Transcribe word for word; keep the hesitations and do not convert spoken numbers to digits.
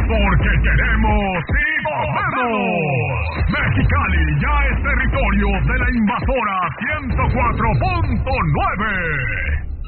porque queremos y podemos. Mexicali ya es territorio de la invasora ciento cuatro punto nueve.